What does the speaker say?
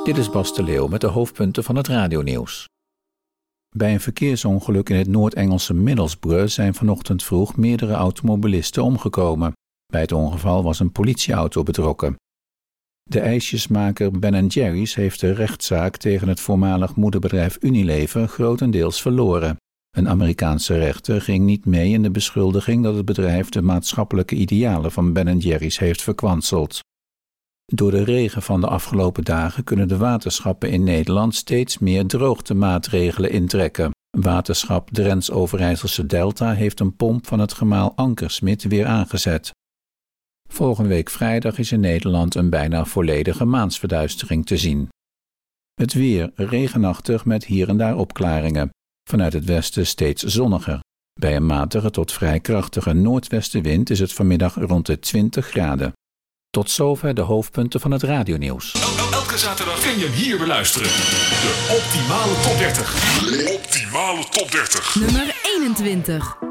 Dit is Bas de Leeuw met de hoofdpunten van het radionieuws. Bij een verkeersongeluk in het Noord-Engelse Middlesbrough zijn vanochtend vroeg meerdere automobilisten omgekomen. Bij het ongeval was een politieauto betrokken. De ijsjesmaker Ben & Jerry's heeft de rechtszaak tegen het voormalig moederbedrijf Unilever grotendeels verloren. Een Amerikaanse rechter ging niet mee in de beschuldiging dat het bedrijf de maatschappelijke idealen van Ben & Jerry's heeft verkwanseld. Door de regen van de afgelopen dagen kunnen de waterschappen in Nederland steeds meer droogtemaatregelen intrekken. Waterschap Drents-Overijsselse Delta heeft een pomp van het gemaal Ankersmit weer aangezet. Volgende week vrijdag is in Nederland een bijna volledige maansverduistering te zien. Het weer regenachtig met hier en daar opklaringen. Vanuit het westen steeds zonniger. Bij een matige tot vrij krachtige noordwestenwind is het vanmiddag rond de 20 graden. Tot zover de hoofdpunten van het radionieuws. Elke zaterdag kun je hem hier beluisteren. De Optimale Top 30. Optimale Top 30. Nummer 21.